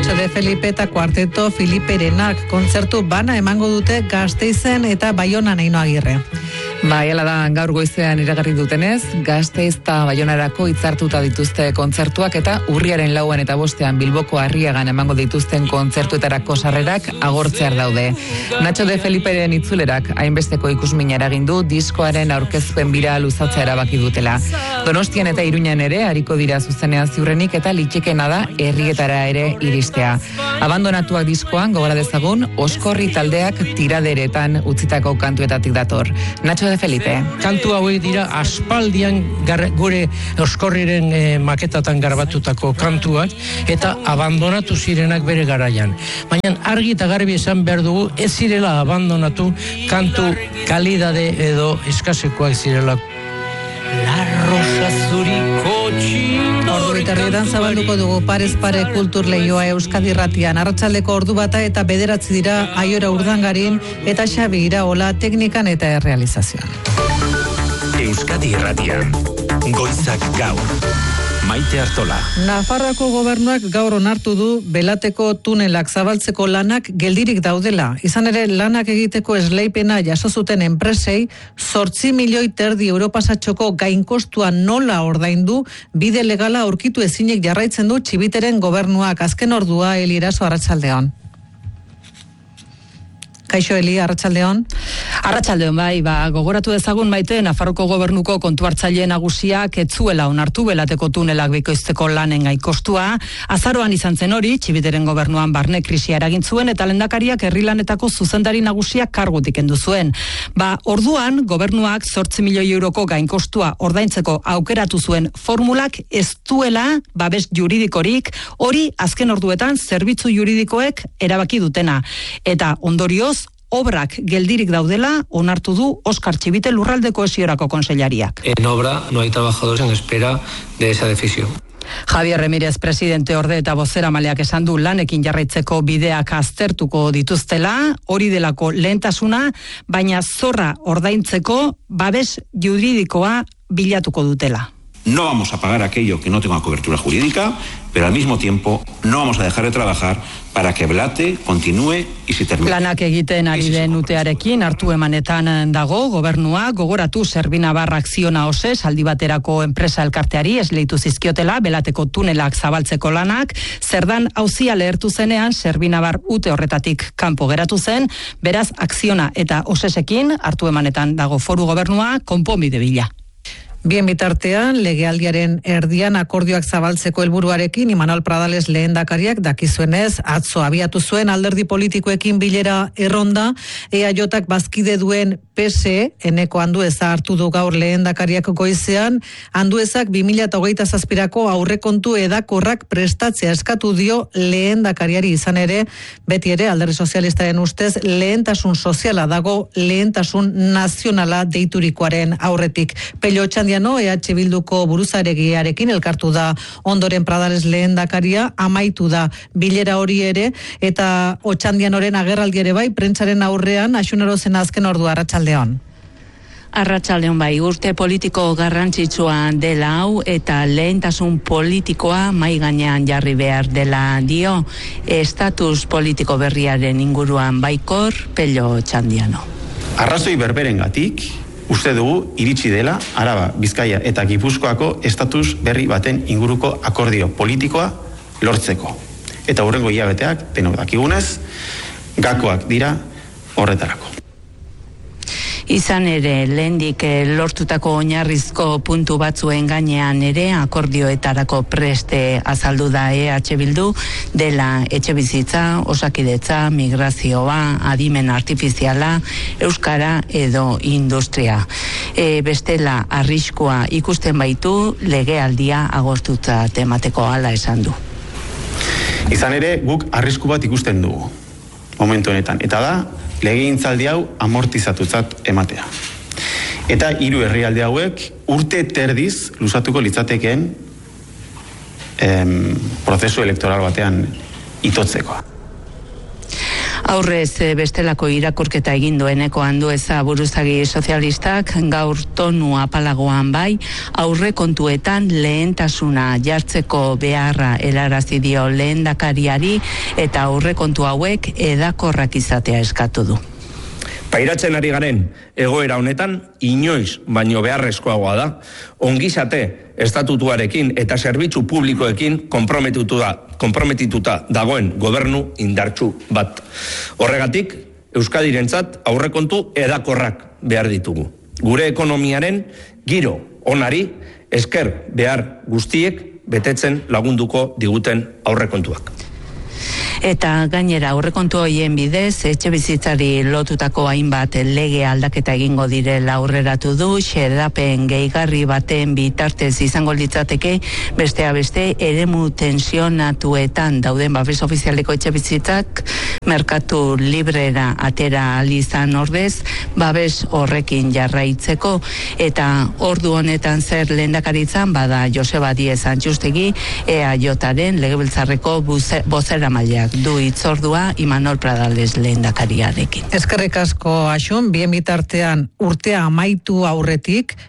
Nacho de Felipe eta Kuarteto Filiperenak kontzertu bana emango dute Gasteizen eta Baionan Ainhoa Agirre. Hala da, gaur goizean iragarri dutenez, Gasteiz eta Baionarako hitzartuta dituzte kontzertuak eta urriaren 4 eta 5 Bilboko Arriagan emango dituzten kontzertuetarako sarrerak agortzear daude. Nacho de Feliperen itzulerak hainbesteko ikusmina eragin du diskoaren aurkezpen bira luzatzea erabaki dutela. Donostian eta Iruñan ere ariko dira zuzenean ziurrenik eta litxekena da herrietara ere iristea. Abandonatuak diskoan gogora dezagun Oskorri taldeak tiraderetan utzitako kantuetatik dator. Nacho de Felipe. Kantu hauek dira aspaldian gure Oskorriren maketatan garbatutako kantuak eta abandonatu zirenak bere garaian. Baina argi eta garbi esan behar dugu ez zirela abandonatu kantu kalidade edo eskasekoak zirela. La rosa zuriko Ordu biterrietan zabalduko dugu parez pare kultur lehioa Euskadi Irratian. Arratsaldeko ordu bata eta 9 dira Aiora Urdangarin eta Xabi Iraola teknikan eta errealizazioan. Euskadi Irratian, goizak gaur. Maite Artola. Nafarroako gobernuak gaur onartu du Belateko tunelak zabaltzeko lanak geldirik daudela. Izan ere lanak egiteko esleipena jaso zuten enpresei 8 milioi terdi euro pasatxoko gainkostua nola ordaindu bide legala aurkitu ezinek jarraitzen du Txibiteren gobernuak. Azken ordua Eli Eraso, arratsaldeon. Kaixo Eli, arratsaldeon. Arratsaldeon bai, gogoratu dezagun Maite, Nafarroko gobernuko kontu hartzaile nagusiak ez zuela onartu Belateko tunelak bikoizteko lanen gaikostua. Azaroan izan zen hori, Txibiteren gobernuan barne krisia eragin zuen eta lehendakariak herrilanetako zuzendari nagusiak kargutik kendu zuen. Orduan gobernuak 8 milioi euroko gainkostua ordaintzeko aukeratu zuen formulak ez duela babes juridikorik, hori azken orduetan zerbitzu juridikoek erabaki dutena. Eta ondorioz obrak geldirik daudela onartu du Oskar Txibite Lurralde Kohesiorako kontseilariak. En obra no hay trabajadores en espera de esa decisión. Javier Remírez presidente orde eta bozeramaileak esan du lanekin jarraitzeko bideak aztertuko dituztela, hori delako lehentasuna, baina zorra ordaintzeko babes juridikoa bilatuko dutela. No vamos a pagar aquello que no tenga cobertura jurídica, pero al mismo tiempo no vamos a dejar de trabajar para que Belate continúe y se termine. Lanak egiten ari den utearekin hartu emanetan dago gobernua, gogoratu Servinabar Akziona Oses aldi baterako enpresa elkarteari esleitu zizkiotela Belateko tunelak zabaltzeko lanak, zerdan auzia lehertu zenean Servinabar ute horretatik kanpo geratu zen, beraz Akziona eta Osesekin hartu emanetan dago foru gobernua konponbide bila. Bien bitartean, legealdiaren erdian akordioak zabaltzeko helburuarekin Imanol Pradales lehendakariak dakizuenez, atzo abiatu zuen alderdi politikoekin bilera erronda, EAJak bazkide duen PSE, Eneko Andueza hartu du gaur lehendakariak goizean, Anduezak 2027ko aurrekontu edakorrak prestatzea eskatu dio lehendakariari, izan ere, beti ere alderdi sozialistaren ustez lehentasun soziala dago lehentasun nazionala deiturikoaren aurretik. Pello Otxandiano, EH Bilduko buruzaregiarekin elkartu da ondoren Pradales lehendakaria, amaitu da bilera hori ere, eta Otxandianoren agerraldi ere bai, prentsaren aurrean, Axunarozen azken ordu arratsaldeon. Arratsaldeon bai, urte politiko garrantzitsua dela hau eta lehentasun politikoa mai gainean jarri behar dela dio estatus politiko berriaren inguruan baikor Pello Otxandiano. Arrazoi berberengatik uste dugu iritsi dela Araba, Bizkaia eta Gipuzkoako estatus berri baten inguruko akordio politikoa lortzeko. Eta hurrengo hilabeteak, denok dakigunez, gakoak dira horretarako. Izan ere, lehendik lortutako oinarrizko puntu batzuen gainean ere akordioetarako preste azaldu da EH Bildu dela etxebizitza, osakidetza, migrazioa, adimen artifiziala, euskara edo industria. Bestela arriskua ikusten baitu legealdia agortuta temateko hala esan du. Izan ere, guk arrisku bat ikusten dugu momentu honetan, eta da legegintzaldi hau amortizatutzat ematea. Eta 3 herrialde hauek urte terdiz luzatuko litzatekeen prozesu elektoral batean itotzekoa. Aurrez bestelako irakurketa egin dueneko Andueza buruzagi sozialistak gaur tonu apalagoan bai, aurrekontuetan lehentasuna jartzeko beharra helarazi dio lehendakariari eta aurrekontu hauek edakorrak izatea eskatu du. Pairatzen ari garen egoera honetan inoiz baino beharrezkoagoa da ongizate estatutuarekin eta zerbitzu publikoekin konprometituta dagoen gobernu indartsu bat. Horregatik, Euskadirentzat aurrekontu edakorrak behar ditugu. Gure ekonomiaren giro onari esker behar guztiek betetzen lagunduko diguten aurrekontuak. Eta gainera aurrekontu horien bidez etxebizitzari lotutako hainbat lege aldaketa egingo direla aurreratu du, xedapen gehigarri baten bitartez izango litzateke bestea beste eremu tensionatuetan dauden babes ofizialeko etxebizitzak merkatu librera atera alizan ordez babes horrekin jarraitzeko eta ordu honetan zer lehendakaritzan bada Joseba Díez Antxustegi EAJaren legebiltzarreko bozeramaileak du hitzordua Imanol Pradales lehendakariarekin. Eskerrik asko Axun, bien bitartean urtea amaitu aurretik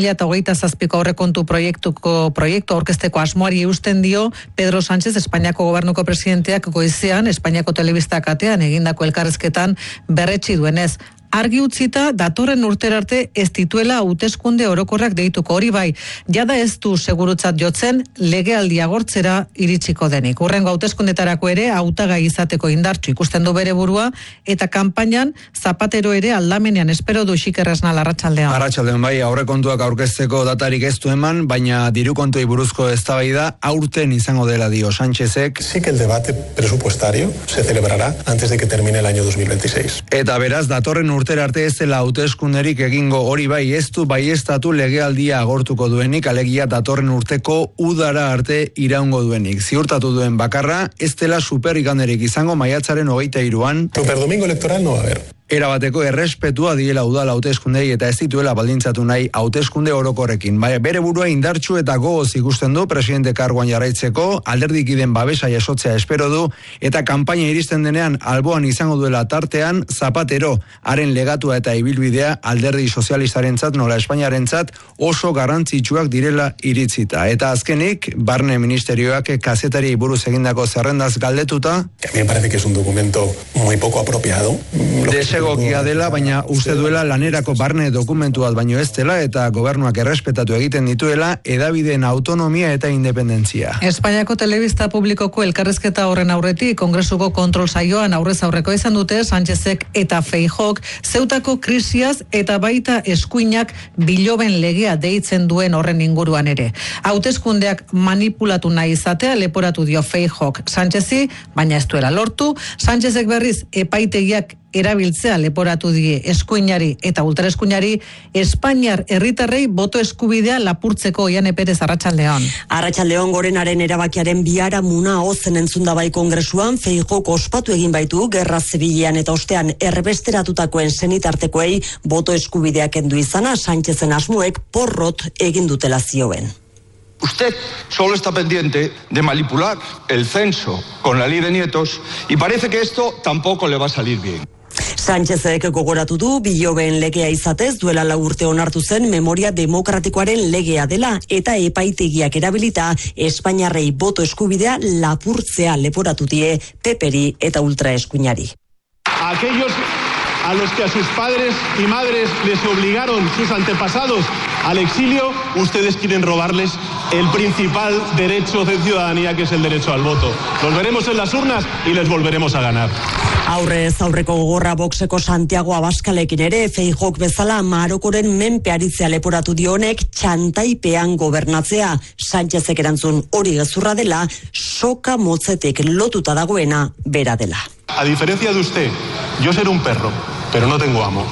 2027ko aurrekontu proiektu aurkezteko asmoari eusten dio Pedro Sánchez Espainiako gobernuko presidenteak goizean Espainiako telebista katean egindako elkarrizketan berretsi duenez. Argi utzita datorren urtera arte ez dituela hauteskunde orokorrak deituko, hori bai, jada ez du segurutzat jotzen legealdi agortzera iritsiko denik. Hurrengo hauteskundetarako ere hautagai izateko indartsu ikusten du bere burua eta kanpainan Zapatero ere aldamenean espero du Xikerresnal arratsaldean. Arratsaldean bai, aurrekontuak aurkezteko datarik ez du eman, baina diru kontuei buruzko eztabaida aurten izango dela dio Sánchezek. Sí que el debate presupuestario se celebrará antes de que termine el año 2026. Eta beraz datorren urtera arte ez dela hauteskunderik egingo, hori bai ez du baieztatu legealdia agortuko duenik, alegia datorren urteko udara arte iraungo duenik. Ziurtatu duen bakarra ez dela superiganderik izango maiatzaren 23an. Superdomingo electoral no va a haber. Erabateko errespetua diela udala hauteskundei eta ez dituela baldintzatu nahi hauteskunde orokorrekin. Bere burua indartsu eta gogoz ikusten du presidente karguan jarraitzeko, alderdikiden babesa jasotzea espero du eta kanpaina iristen denean alboan izango duela tartean Zapatero haren legatua eta ibilbidea alderdi sozialistarentzat nola Espainiarentzat oso garrantzitsuak direla iritzita. Eta azkenik, Barne Ministerioak kazetari buruz egindako zerrendaz galdetuta. A mí me parece que es un documento muy poco apropiado. Desegokia dela, baina uste duela lanerako barne dokumentuat baino ez dela eta gobernuak errespetatu egiten dituela hedabideen autonomia eta independentzia. Espainiako telebista publikoko elkarrizketa horren aurretik Kongresuko kontrol saioan aurrez aurreko izan dute Sánchezek eta Feijóok Zeutako krisiaz eta baita eskuinak biloben legea deitzen duen horren inguruan ere. Hauteskundeak manipulatu nahi izatea leporatu dio Feijóok Sánchezi, baina ez duela lortu. Sánchezek berriz epaitegiak erabiltzea leporatu die eskuinari eta ultraeskuinari Espainiar herritarrei boto eskubidea lapurtzeko. Oiane Perez, arratsaldeon. Arratsaldeon, Gorenaren erabakiaren biharamuna ozen entzunda bai Kongresuan, Feijóok ospatu egin baitu gerra zibilean eta ostean erbesteratutakoen senitartekoei boto eskubideak kendu izana Sánchezen asmoek porrot egin dutela zioen. Usted solo está pendiente de manipular el censo con la ley de nietos y parece que esto tampoco le va a salir bien. Sánchezek gogoratu du bilobeen legea izatez duela 4 urte onartu zen memoria demokratikoaren legea dela eta epaitegiak erabilita Espainiarrei boto eskubidea lapurtzea leporatu die Peperi eta ultraeskuinari. Aquellos a los que a sus padres y madres les obligaron sus antepasados al exilio, ustedes quieren robarles el principal derecho de ciudadanía, que es el derecho al voto. Los veremos en las urnas y les volveremos a ganar. Aurrez aurreko gogorra Voxeko Santiago Abascalekin ere Feijóok bezala Marokoren menpe aritzea leporatu dionek txantaipean gobernatzea. Sánchezek erantzun hori gezurra dela, soka motzetik lotuta dagoena bera dela. A diferencia de usted, yo seré un perro, pero no tengo amo.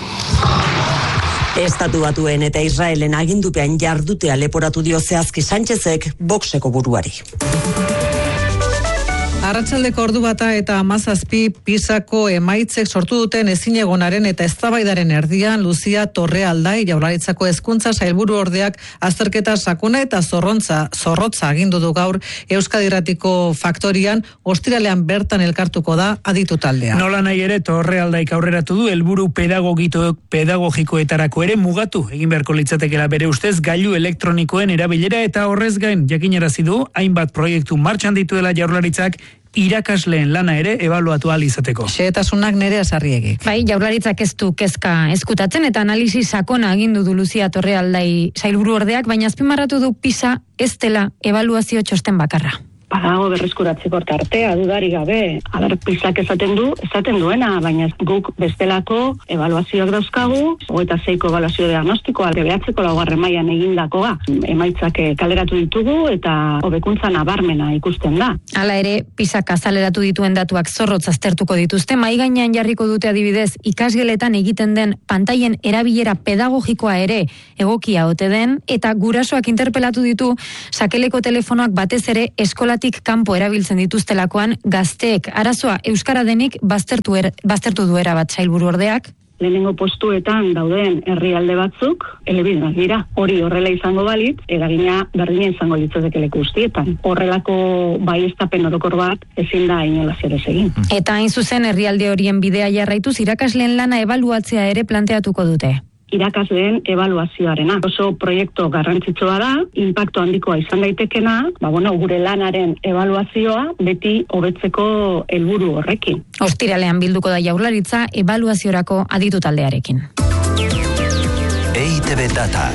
Estatu Batuen eta Israelen agindupean jardutea leporatu dio zehazki Sánchezek Voxeko buruari. Arratsaldeko ordu bata eta 17 Pisako emaitzek sortu duten ezinegonaren eta eztabaidaren erdian Luzia Torrealdai Jaurlaritzako hezkuntza sailburu ordeak azterketa sakuna eta zorrotza agindu du gaur Euskadi Irratiko faktorian, ostiralean bertan elkartuko da aditu taldea. Nola nahi ere Torrealdaik aurreratu du helburu pedagogikoetarako ere mugatu egin beharko litzatekeela bere ustez gailu elektronikoen erabilera eta horrez gain jakinarazi du hainbat proiektu martxan dituela Jaurlaritzak irakasleen lana ere ebaluatu ahal izateko. Xehetasunak Nerea Sarriegik. Bai, Jaurlaritzak ez du kezka eskutatzen eta analisi sakona agindu du Luzia Torrealdai sailburu ordeak, baina azpimarratu du PISA ez dela ebaluazio txosten bakarra. Badago berreskuratzeko tartea, dudari gabe. PISAk esaten duena, baina guk bestelako ebaluazioak dauzkagu, 26ko ebaluazio diagnostikoa, behatzeko 2. mailan egindakoa. Emaitzak kaleratu ditugu eta hobekuntza nabarmena ikusten da. Hala ere, PISAk azaleratu dituen datuak zorrotz aztertuko dituzte, mahai gainean jarriko dute adibidez, ikasgeletan egiten den pantaien erabilera pedagogikoa ere egokia ote den, eta gurasoak interpelatu ditu sakeleko telefonoak batez ere eskolatik kanpo erabiltzen dituztelakoan gazteek arazoa euskara denik baztertu du erabat sailburu ordeak. Lehenengo postuetan dauden herrialde batzuk elebidunak dira. Hori horrela izango balit, eragina berdina izango litzateke leku guztietan. Horrelako baieztapen orokor bat ezin da inolaz ere egin. Eta hain zuzen herrialde horien bidea jarraituz irakasleen lana ebaluatzea ere planteatuko dute. Irakasleen ebaluazioarena. Oso proiektu garrantzitsua da, inpaktu handikoa izan daitekena, gure lanaren ebaluazioa beti hobetzeko helburu horrekin. Ostiralean bilduko da Jaurlaritza ebaluaziorako aditu taldearekin. EITB Data.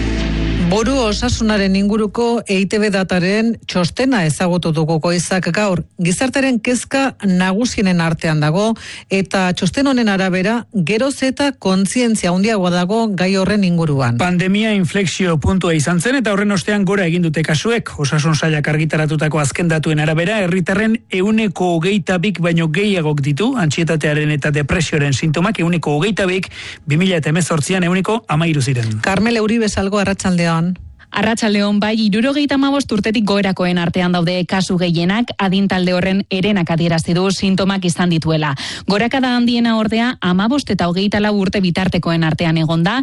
Boru osasunaren inguruko EITB dataren txostena ezagutu dugu goizak gaur. Gizartaren kezka nagusienen artean dago eta txosten honen arabera geroz eta kontzientzia handiagoa dago gai horren inguruan. Pandemia inflexio puntua izan zen eta horren ostean gora egin dute kasuek. Osasun sailak argitaratutako azken datuen arabera herritarren 22 baino gehiagok ditu antsietatearen eta depresioaren sintomak 22 2018an 13 ziren. Carmele Uribe Salgo, arratsaldean. Arratsaldeon bai, 75 urtetik goerakoen artean daude kasu gehienak, adintalde horren herenak adierazi du sintomak izan dituela. Gorakada handiena ordea 15 eta 24 urte bitartekoen artean egonda,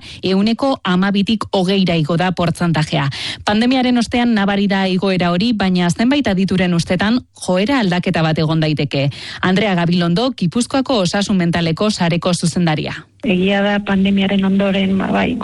12tik 20 igo da portzentajea. Pandemiaren ostean nabari da igoera hori, baina zenbait adituren ustetan joera aldaketa bat egon daiteke. Andrea Gabilondo, Gipuzkoako osasun mentaleko sareko zuzendaria. Egia da pandemiaren ondoren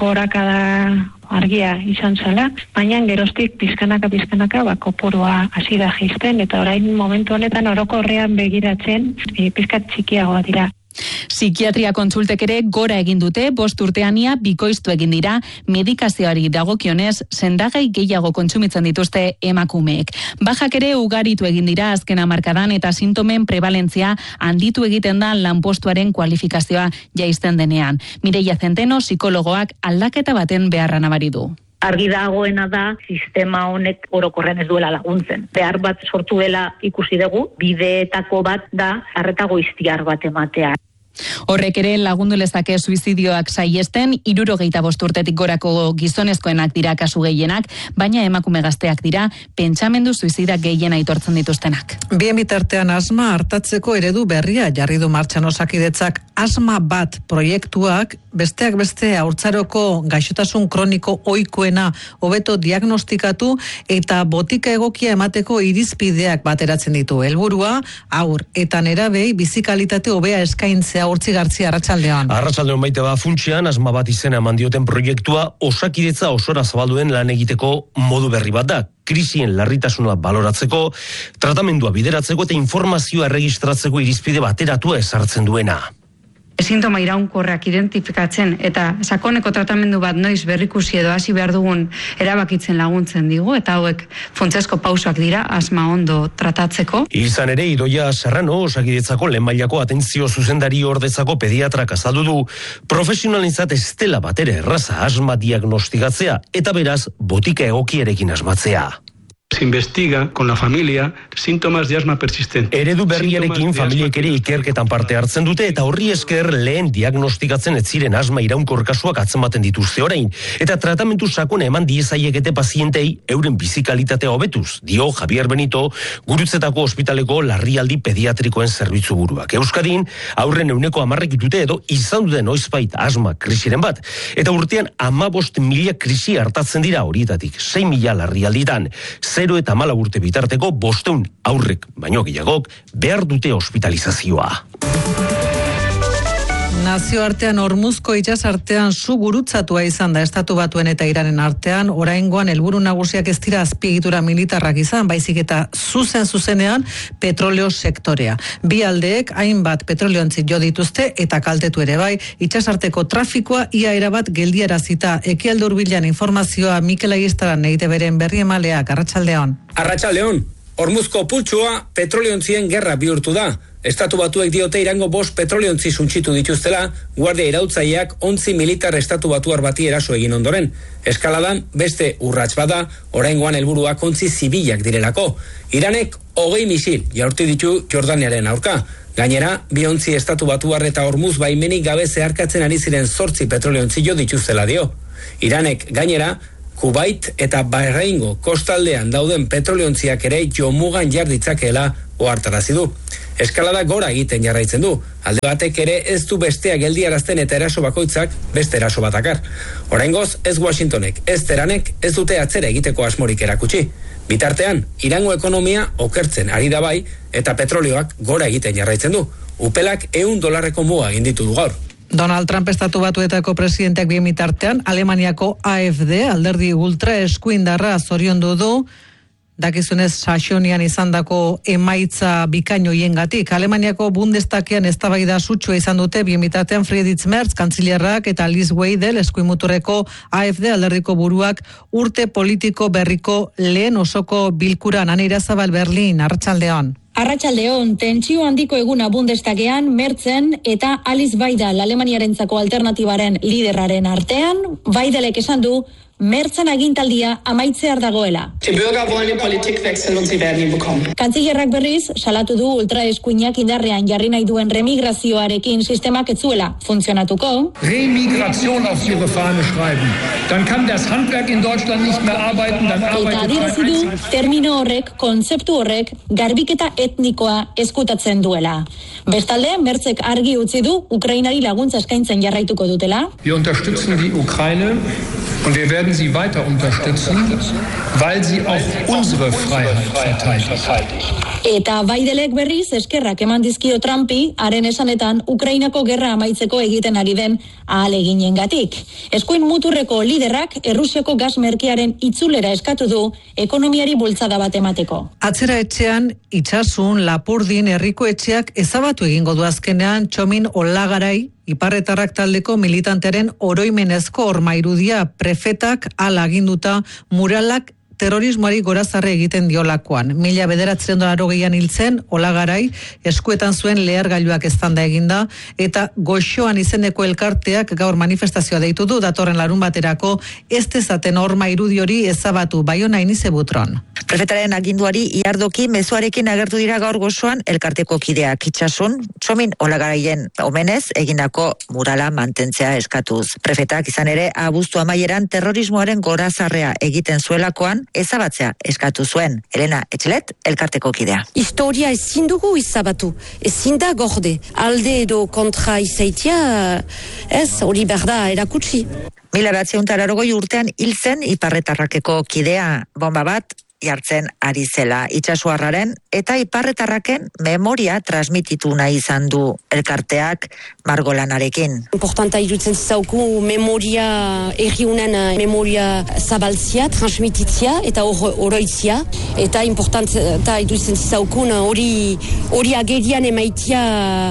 gorakada argia izan zela, baina geroztik pizkanaka kopurua hasi da jaisten eta orain momentu honetan orokorrean begiratzen pizkat txikiagoa dira. Psikiatria kontsultek ere gora egin dute, 5 urteania bikoiztu egin dira, medikazioari dagokionez sendagai gehiago kontsumitzen dituzte emakumeek. Bajak ere ugaritu egin dira azken hamarkadan eta sintomen prebalentzia handitu egiten da lanpostuaren kualifikazioa jaisten denean. Mireia Zenteno, psikologoak aldaketa baten beharra nabari du. Argi dagoena da sistema honek orokorren ez duela laguntzen. Behar bat sortu dela ikusi dugu, bideetako bat da arreta goiztiar bat ematea. Horrek ere lagundu lezake suizidioak saiesten, 75 urtetik gorako gizonezkoenak dira kasu gehienak, baina emakume gazteak dira pentsamendu suizida gehien aitortzen dituztenak. Bien bitartean asma hartatzeko eredu berria jarri du martxan Osakidetzak. Asma bat proiektuak besteak beste haurtzaroko gaixotasun kroniko ohikoena hobeto diagnostikatu eta botika egokia emateko irizpideak bateratzen ditu. Helburua haur eta nerabei bizi kalitate hobea eskaintzea. Hortzi Gartzia, arratsaldean. Arratsaldean baita funtsean asma bat izena eman dioten proiektua Osakidetza osora zabalduen lan egiteko modu berri bat da. Krisien larritasuna baloratzeko, tratamendua bideratzeko eta informazioa erregistratzeko irizpide bateratua ezartzen duena. Sintoma iraunkorrak identifikatzen eta sakoneko tratamendu bat noiz berrikusi edo hasi behar dugun erabakitzen laguntzen digu eta hauek funtsezko pausoak dira asma ondo tratatzeko. Izan ere Idoia Serrano Osakidetzako lehen mailako atentzio zuzendari ordetzako pediatrak azaldu du profesionalentzat ez dela batere erraza asma diagnostikatzea eta beraz botika egokierekin asmatzea. se investiga con la familia síntomas de asma persistente. Eredu berriarekin familiek ere ikerketan parte hartzen dute eta horri esker lehen diagnostikatzen ez ziren asma iraunkor kasuak atzematen dituzte orain. Eta tratamentu sakona eman diezaiekete pazientei euren bizikalitatea hobetuz, dio Javier Benito, Gurutzetako ospitaleko larrialdi pediatrikoen zerbitzu buruak. Euskadin, aurren 10% dute edo izan duten oizbait asma krisiren bat. Eta urtean 15.000 krisi hartatzen dira horietatik 6.000 larrialditan. 0 eta 14 urte bitarteko 500 aurrek, baino gehiagok, behar dute hospitalizazioa. Nazioartean Hormuzko itsasartean su gurutzatua izan da Estatu Batuen eta Iranen artean, oraingoan helburu nagusiak ez dira azpiegitura militarrak izan, baizik eta zuzenean petroleo sektorea. Bi aldeek hainbat petroleontzi jo dituzte eta kaltetu ere bai, itsasarteko trafikoa ia erabat geldiarazita. Ekialde Hurbilan informazioa Mikel Aiestaran EITBren berri emaleak. Arratsaldeon. Arratsaldeon. Hormuzko pultsua petroleontzien gerra bihurtu da. Estatu Batuek diote Irango 5 petroleontzi suntsitu dituztela, guardia irautzaileak 11 militar Estatu Batuar bati eraso egin ondoren. Eskaladan beste urrats bada, oraingoan helburuak ontzi zibilak direlako. Iranek 20 misil jaurti ditu Jordaniaren aurka. Gainera, 2 ontzi Estatu Batuar eta Hormuz baimenik gabe zeharkatzen ari ziren 8 petroleontzi jo dituztela dio. Iranek gainera Kuwait eta Bahraingo kostaldean dauden petroleontziak ere jomugan jar ditzakeela ohartarazi du. Eskalada gora egiten jarraitzen du. Alde batek ere ez du bestea geldiarazten eta eraso bakoitzak beste eraso batakar. Oraingoz, ez Washingtonek, ez Teranek ez dute atzera egiteko asmorik erakutsi. Bitartean, Irango ekonomia okertzen ari da bai eta petrolioak gora egiten jarraitzen du. Upelak $100 muga egin ditu du gaur. Donald Trump Estatu Batuetako presidenteak bien bitartean, Alemaniako AfD, alderdi ultra eskuindarra zoriondu du, dakizunez Saxonian izandako emaitza bikaino hiengatik. Alemaniako Bundestagean eztabaida sutsua izan dute bien bitartean Friedrich Merz, kantziliarrak eta Alice Weidel, eskuinmuturreko AfD alderdiko buruak urte politiko berriko lehen osoko bilkuran. Ane Irazabal, Berlin. Arratsaldeon. Arratsaldeon, tentsio handiko eguna Bundestagean Mertzen eta Alice Weidel Alemaniarentzako alternatibaren liderraren artean, Weidelek esan du Mertzen agintaldia amaitzear dagoela. Die Bürger wollen den Politikwechsel und sie werden ihn bekommen. Kantzillerrak berriz salatu du ultraeskuinak indarrean jarri nahi duen remigrazioarekin sistemak ez zuela funtzionatuko. Remigration auf ihre Fahne schreiben. Dann kann das Handwerk in Deutschland nicht mehr arbeiten, dann arbeitet adierazi du termino horrek, kontzeptu horrek garbiketa etnikoa eskutatzen duela. Bestalde, Mertzek argi utzi du Ukrainari laguntza eskaintzen jarraituko dutela. Wir unterstützen die Ukraine und wir werden sie weiter unterstützen, weil sie auch unsere Freiheit verteidigt. Eta Weidelek berriz eskerrak eman dizkio Trumpi, haren esanetan Ukrainako gerra amaitzeko egiten ari den ahaleginengatik. Eskuin muturreko liderrak Errusiako gas merkearen itzulera eskatu du ekonomiari bultzada bat emateko. Atzera etxean, itsasun Lapurdin herriko etxeak ezabatu egingo du azkenean Txomin Olagarai, Iparretarrak taldeko militantearen oroimenezko horma irudia, prefetak hala aginduta muralak terrorismoari gorazarre egiten diolakoan. 1980an hiltzen, Olagarai eskuetan zuen lehergailuak eztanda eginda, eta Goxoan izeneko elkarteak gaur manifestazioa deitu du datorren larunbaterako ez dezaten horma irudi hori ezabatu. Baiona Inize Butron. Prefetaren aginduari iardoki mezuarekin agertu dira gaur Goxoan elkarteko kideak itsasun, Txomin Olagaraien omenez egindako murala mantentzea eskatuz. Prefetak izan ere abuztu amaieran terrorismoaren gorazarrea egiten zuelakoan ezabatzea eskatu zuen. Elena Etxelet, elkarteko kidea. Historia ezin dugu izabatu, ezin da gorde, alde edo kontra izaitia, ez, hori berda erakutsi. 1980 urtean hil zen Iparretarrakeko kidea, bomba bat jartzen ari zela itsasoarraren eta iparretarraken memoria transmititu nahi izan du elkarteak margolanarekin. Importanta irutzen zauku memoria, erriunen memoria zabaltzia, transmititzia eta oroitzia, eta importanta irutzen zaukun hori agerian emaitia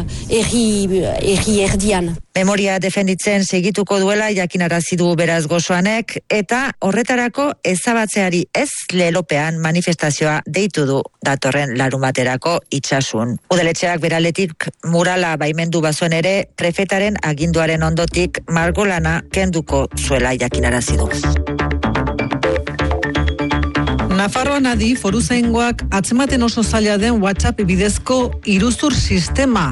erri erdian. Memoria defenditzen segituko duela jakinarazi du beraz Goxoanek, eta horretarako ezabatzeari ez lelopean manifestazioa deitu du datorren larunbaterako itsasun. Udaletxeak beraletik murala baimendu bazuen ere, prefetaren aginduaren ondotik margolana kenduko zuela jakinarazi du. Nafarroan adi foruzaingoak atzematen oso zaila den WhatsApp bidezko iruzur sistema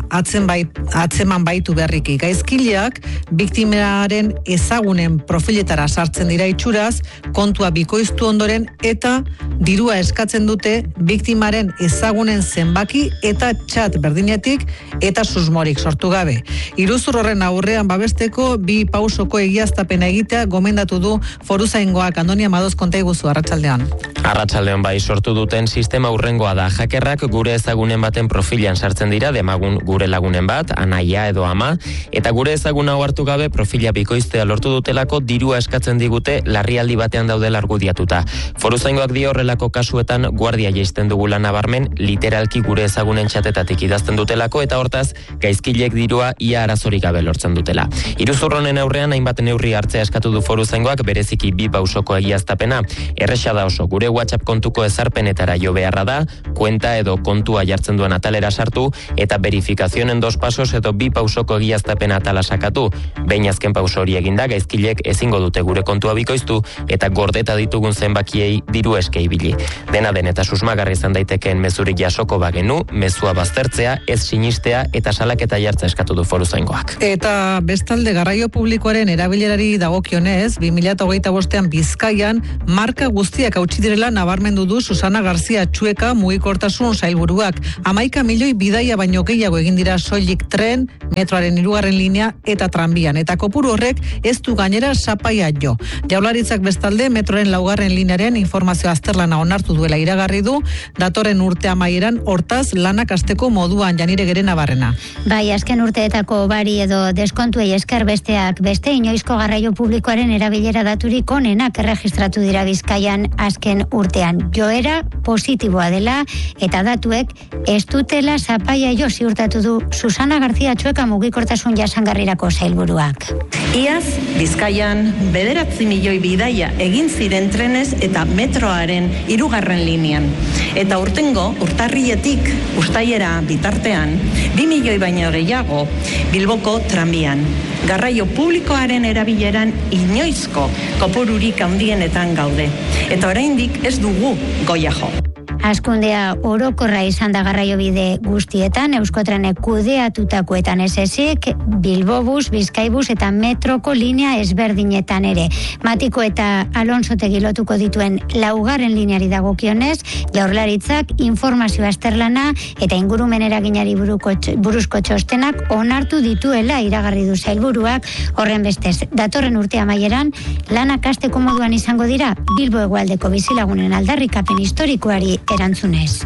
atzeman baitu berriki. Gaizkileak biktimaren ezagunen profiletara sartzen dira itxuraz, kontua bikoiztu ondoren eta dirua eskatzen dute biktimaren ezagunen zenbaki eta txat berdinetik eta susmorik sortu gabe. Iruzur horren aurrean babesteko bi pausoko egiaztapena egitea gomendatu du foruzaingoak. Andonia Madoz konta iguzu, arratsaldean. Arratsaldean bai, sortu duten sistema urrengoa da. Hakerrak gure ezagunen baten profilan sartzen dira, demagun gure lagunen bat, anaia edo ama, eta gure ezaguna hartu gabe profila bikoiztea lortu dutelako dirua eskatzen digute larrialdi batean daudela argudiatuta. Foruzaingoak dio horrelako kasuetan guardia jaisten dugula nabarmen, literalki gure ezagunen txatetatik idazten dutelako eta hortaz gaizkilek dirua ia arazorik gabe lortzen dutela. Iruzur honen aurrean hainbat neurri hartzea eskatu du foruzaingoak, bereziki bi pausoko egiaztapena. Erresa da oso, gure WhatsApp kontuko ezarpenetara jo beharra da, kuenta edo kontua jartzen duen atalera sartu eta verifikazioen 2 pasos edo bi pausoko egiaztapena atala sakatu. Behin azken pauso hori eginda, gaizkilek ezingo dute gure kontua bikoiztu eta gordeta ditugun zenbakiei diru eske ibili. Dena den eta susmagarri izan daitekeen mezurik jasoko bagenu, mezua baztertzea, ez sinistea eta salaketa jartza eskatu du foruzaingoak. Eta bestalde garraio publikoaren erabilerari dagokionez, 2025ean Bizkaian marka guztiak hautsi direla nabarmendu du Susana Garzia Txueka mugikortasun sailburuak. 11 milioi bidaia baino gehiago egin dira soilik tren, metroaren 3. linea eta tranbian. Eta kopuru horrek ez du gainera sapaia jo. Jaurlaritzak bestalde metroaren 4. linearen informazio azterlana onartu duela iragarri du, datorren urte amaieran hortaz lanak hasteko moduan. Janire Gerena Barrena. Bai, azken urteetako bari edo deskontuei esker besteak beste inoizko garraio publikoaren erabilera daturik onenak erregistratu dira Bizkaian azken urtean. Joera positiboa dela eta datuek ez dutela zapaia jo ziurtatu du Susana Garzia Txueka mugikortasun jasangarrirako sailburuak. Iaz, Bizkaian 9 milioi bidaia egin ziren trenez eta metroaren 3. linean. Eta urtengo, urtarrietik uztailera bitartean, 2 milioi baino gehiago Bilboko tranbian. Garraio publikoaren erabileran inoizko kopururik handienetan gaude. Eta oraindik ez dugu goia jo. Hazkundea orokorra izan da garraiobide guztietan, Euskotrenek kudeatutakoetan ez ezik, Bilbobus, Bizkaibus eta metroko linea ezberdinetan ere. Matiko eta Alonsotegi lotuko dituen 4. lineari dagokionez, Jaurlaritzak informazio azterlana eta ingurumen eraginari buruzko txostenak onartu dituela iragarri du sailburuak. Horren bestez, datorren urte amaieran lanak hasteko moduan izango dira Bilbo hegoaldeko bizilagunen aldarrikapen historikoari erantzunez.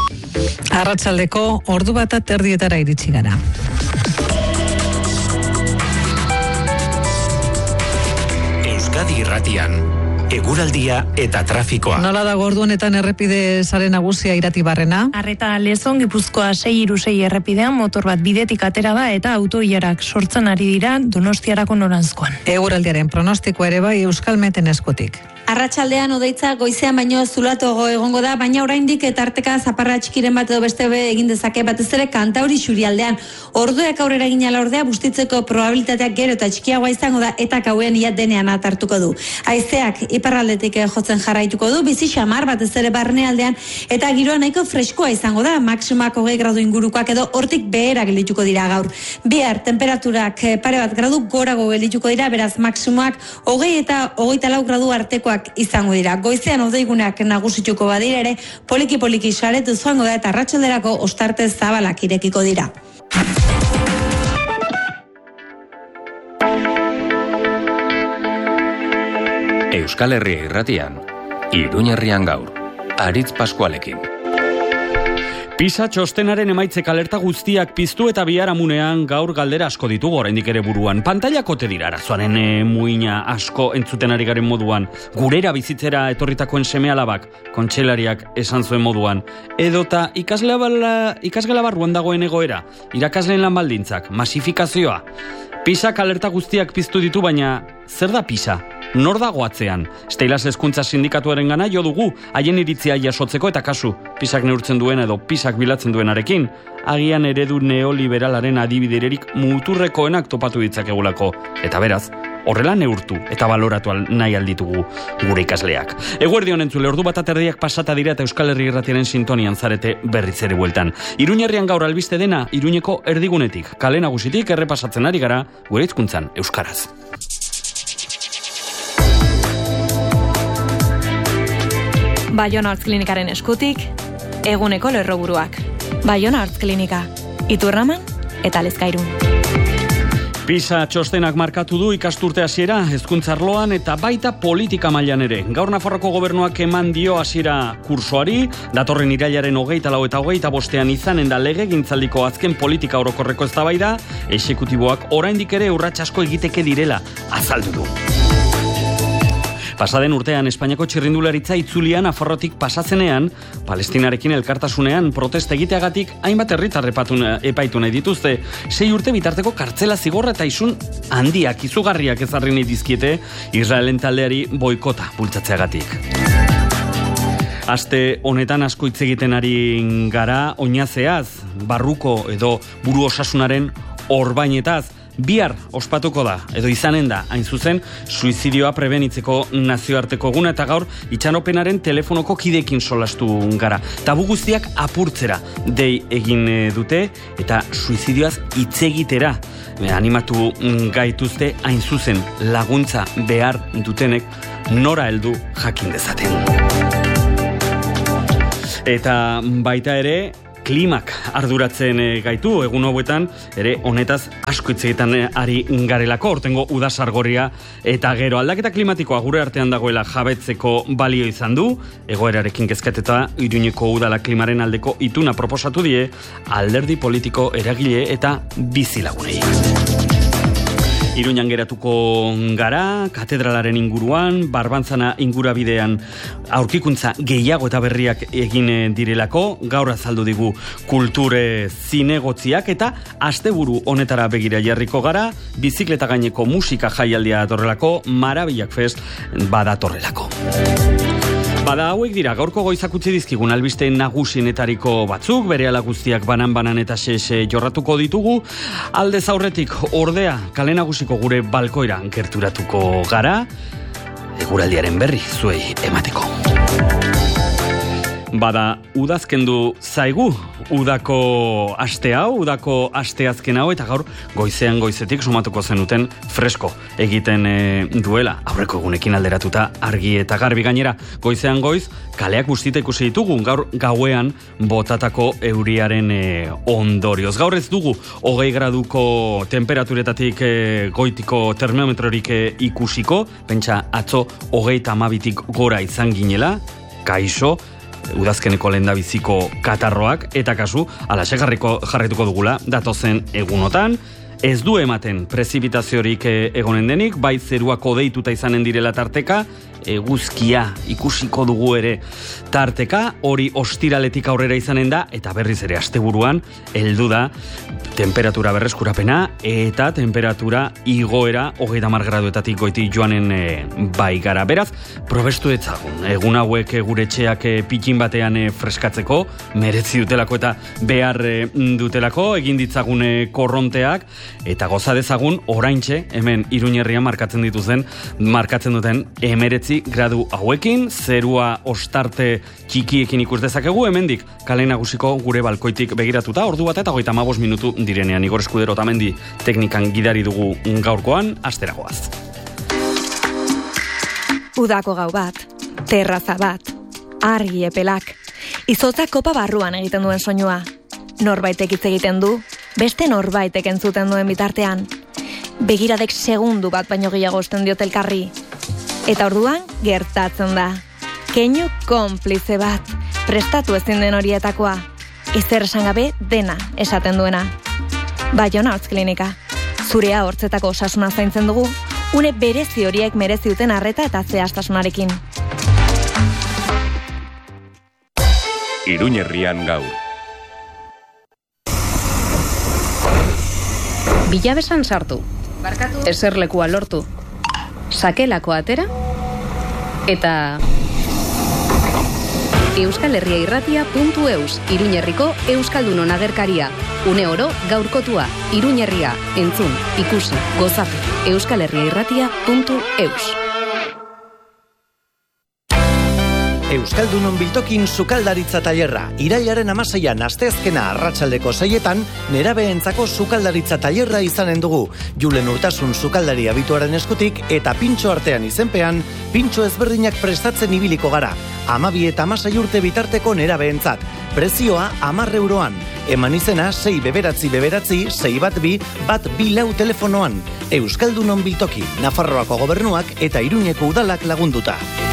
Arratsaldeko 1:30 iritsi gara. Euskadi Irratian eguraldia eta trafikoa. Nola da ordu honetan errepide sare nagusia Irati Barrena? Arreta Lezon Gipuzkoa 636 errepidean motor bat bidetik atera da eta autoilarak sortzen ari dira Donostiarako noranzkoan. Eguraldiaren pronostikoa ere bai Euskalmeten eskutik. Arratsaldean hodeitza goizean baino zulatuago egongo da, baina oraindik tarteka zaparra txikiren bat edo beste egin dezake, batez ere Kantauri Xurialdean. Orduak aurrera egin ala ordea bustitzeko probabilitateak gero eta txikiagoa izango da eta gauean ia denean atartuko du. Haizeak iparraldetik jotzen jarraituko du, bizi xamar batez ere barnealdean eta giroa nahiko freskoa izango da, maximak 20 gradu ingurukoak edo hortik behera geldituko dira gaur. Bihar temperaturak pare bat gradu gorago geldituko dira, beraz maximuak 20 eta 24 gradu artekoak izango dira. Goizean hodeigunak nagusituko badira ere, poliki-poliki saretu zoango da eta arratsalderako ostarte zabalak irekiko dira. Euskal Herria Irratian, Iruñerrian gaur, Aritz Paskualekin. PISA txostenaren emaitzek alerta guztiak piztu eta biharamunean gaur galdera asko ditugu oraindik ere buruan. Pantailak ote dira arazoaren muina asko entzuten ari garen moduan. Gurera bizitzera etorritakoen seme-alabak, kontseilariak esan zuen moduan. Edota ikasgela barruan dagoen egoera, irakasleen lan baldintzak, masifikazioa. PISak alerta guztiak piztu ditu, baina zer da PISA? Nor dago atzean? Steilas Hezkuntza Sindikatuaren gana jo dugu haien iritzia jasotzeko eta kasu PISak neurtzen duen edo PISak bilatzen duenarekin, agian eredu neoliberalaren adibidererik muturrekoenak topatu ditzakegulako. Eta beraz, horrela neurtu eta baloratu nahi alditugu gure ikasleak. Eguerdion entzule, ordu bat aterdiak pasata dira eta Euskal Herri Irratiaren sintonian zarete berriz ere bueltan. Iruñerrian gaur albiste dena, Iruñeko erdigunetik, kale nagusitik errepasatzen ari gara gure hizkuntzan euskaraz. Baiona Artz Klinikaren eskutik, eguneko lerroburuak. Baiona Artz Klinika, Iturraman eta Lezkairun. PISA txostenak markatu du ikasturte hasiera hezkuntza arloan eta baita politika mailan ere. Gaur Nafarroko gobernuak eman dio hasiera kursoari, datorren irailaren 24 eta 25 izanen da legegintzaldiko azken politika orokorreko eztabaida, exekutiboak oraindik ere urrats asko egiteke direla azaldu du. Pasaden urtean Espainiako txirrindularitza itzulian Nafarrotik pasazenean, Palestinarekin elkartasunean protesta egiteagatik hainbat herritar epaitu nahi dituzte. 6 urte bitarteko kartzela zigorra eta isun handiak izugarriak ezarri nahi dizkiete Israelen taldeari boikota bultzatzeagatik. Aste honetan asko hitz egiten ari gara oinazeaz, barruko edo buru osasunaren orbainetaz. Bihar ospatuko da, edo izanen da, hain zuzen, suizidioa prebenitzeko nazioarteko eguna eta gaur itxanopenaren telefonoko kidekin solastu gara. Tabu guztiak apurtzera dei egin dute eta suizidioaz hitz egitera animatu gaituzte hain zuzen laguntza behar dutenek nora heldu jakin dezaten. Eta baita ere, klimak arduratzen gaitu, egun hauetan, ere honetaz asko hitz egiten ari garelako, hortengo udasargorria eta gero aldaketa klimatikoa gure artean dagoela jabetzeko balio izan du, egoerarekin kezkatuta Iruñeko udala klimaren aldeko ituna proposatu die, alderdi politiko eragile eta bizilagunei. Iruñan geratuko gara, katedralaren inguruan, Barbantzana ingurabidean aurkikuntza gehiago eta berriak egin direlako, gaur azaldu digu kulture zinegotziak eta asteburu honetara begira jarriko gara, bizikleta gaineko musika jaialdia datorrelako, Marabilak Fest badatorrelako. Bada hauek dira, gaurko goizak utzi dizkigun albiste nagusienetariko batzuk, berehala guztiak banan eta xexe jorratuko ditugu, aldez aurretik ordea kale nagusiko gure balkoira gerturatuko gara, eguraldiaren berri zuei emateko. Bada, udazkendu zaigu, udako aste azken hau, eta gaur goizean goizetik sumatuko zenuten fresko egiten duela. Aurreko egunekin alderatuta argi eta garbi gainera, goizean goiz, kaleak guztita ikusi ditugu, gaur gauean botatako euriaren ondorioz. Gaur ez dugu 20 graduko temperaturetatik goitiko termometrorik ikusiko, pentsa atzo 32tik gora izan ginela, kaixo, udazkeneko lehendabiziko katarroak, eta kasu, alaxe jarrituko dugula datozen egunotan. Ez du ematen prezipitaziorik egonen denik, bai zeruak odeituta izanen direla tarteka, eguzkia ikusiko dugu ere tarteka, hori ostiraletik aurrera izanen da, eta berriz ere asteburuan heldu da temperatura berreskurapena eta temperatura igoera 30 graduetatik goiti joanen bai gara. Beraz, probestu etzagun, egun hauek gure etxeak pikin batean freskatzeko, merezi dutelako eta behar dutelako, egin ditzagun korronteak, eta goza dezagun oraintxe, hemen Iruñerrian markatzen duten 19 gradu hauekin, zerua ostarte txikiekin ikus dezakegu, hemendik kale nagusiko gure balkoitik begiratuta, ordu bat eta 35 minutu direnean. Igor Eskudero Otamendi teknikan gidari dugu gaurkoan, asteragoaz. Udako gau bat, terraza bat, argi epelak, izotza kopa barruan egiten duen soinua. Norbaitek hitz egiten du, beste norbaitek entzuten duen bitartean. Begiradek segundu bat baino gehiago osten diot elkarri. Eta orduan gertatzen da. Keinu konplize bat, prestatu ezin den horietakoa. Ezer esan gabe dena esaten duena. Baiona Artz Klinika. Zurea hortzetako osasuna zaintzen dugu, une berezi horiek merezi duten arreta eta zehaztasunarekin. Iruñerrian gaur. Bilabesan sartu. Barkatu. Eserlekua lortu. Sakelako atera. Eta euskalherriairratia.eus, Iruñerriko Euskaldunon agerkaria. Une oro gaurkotua, Iruñerria, entzun, ikusi, gozatu, euskalherriairratia.eus. Euskaldunon biltokin sukaldaritza tailerra. Irailaren 16an asteazkena arratsaldeko 6etan nerabeentzako sukaldaritza tailerra izanen dugu. Julen Urtasun sukaldari abituaren eskutik eta pintxo artean izenpean, pintxo ezberdinak prestatzen ibiliko gara. 12 eta 16 urte bitarteko nerabeentzat. Prezioa 10 euroan. Eman izena 6 beberatzi 612 124 telefonoan. Euskaldunon biltoki, Nafarroako gobernuak eta Iruñeko udalak lagunduta.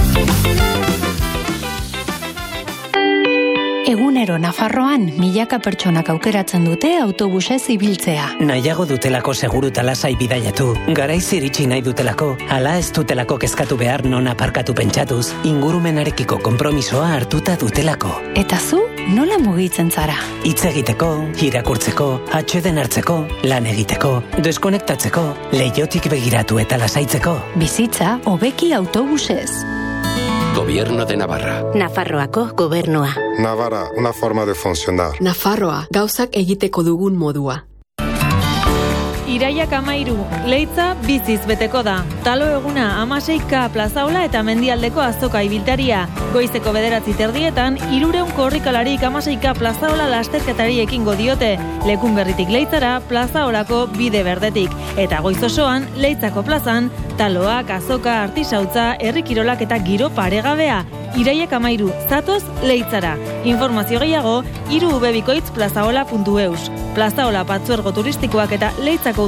Egunero Nafarroan milaka pertsonak aukeratzen dute autobusez ibiltzea. Nahiago dutelako seguru eta lasai bidaiatu, garaiz iritsi nahi dutelako, ala ez dutelako kezkatu behar non aparkatu pentsatuz, ingurumenarekiko konpromisoa hartuta dutelako. Eta zu, nola mugitzen zara? Hitz egiteko, irakurtzeko, atseden hartzeko, lan egiteko, deskonektatzeko, leihotik begiratu eta lasaitzeko. Bizitza hobeki autobusez. Gobierno de Navarra. Nafarroako gobernua. Navarra, una forma de funcionar. Nafarroa, gauzak egiteko dugun modua. Iraiak 13, Leitza biziz beteko da. Talo eguna 16K plazaola eta mendialdeko azoka ibiltaria. Goizeko 9:30 300 korrikalarik 16K plazaola lasterketari ekingo diote. Lekunberritik Leitzara plazaolako bide berdetik. Eta goiz osoan Leitzako plazan taloak, azoka, artisautza, herrikirolak eta giro paregabea. Iraiak 13, zatoz Leitzara. Informazio gehiago 3ubebikoitz plazaola.eus. Plazaola patzuergo turistikoak eta Leitzako